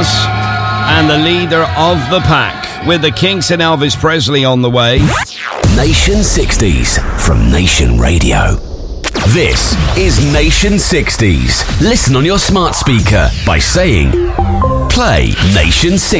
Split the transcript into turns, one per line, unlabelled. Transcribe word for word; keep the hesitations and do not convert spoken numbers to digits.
Thomas and the leader of the pack with the Kinks and Elvis Presley on the way.
Nation sixties from Nation Radio. This is Nation sixties. Listen on your smart speaker by saying, play Nation sixties.